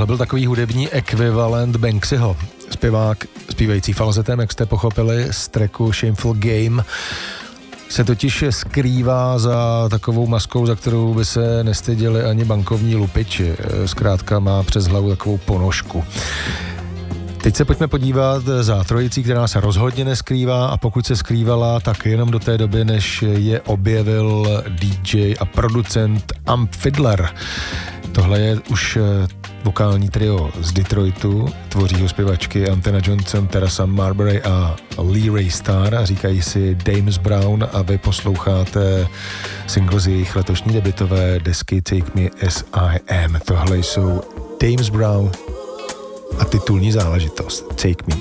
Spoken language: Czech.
byl takový hudební ekvivalent Banksyho. Zpěvák, zpívající falzetem, jak jste pochopili, z tracku Shameful Game, se totiž skrývá za takovou maskou, za kterou by se nestyděli ani bankovní lupiči. Zkrátka má přes hlavu takovou ponožku. Teď se pojďme podívat za trojicí, která se rozhodně neskrývá, a pokud se skrývala, tak jenom do té doby, než je objevil DJ a producent Amp Fiddler. Tohle je už vokální trio z Detroitu, tvoří ho zpěvačky Anthena Johnson, Teresa Marbury a Lee Ray Starr a říkají si James Brown, a vy posloucháte single z jejich letošní debutové desky Take Me As I Am. Tohle jsou James Brown a titulní záležitost Take Me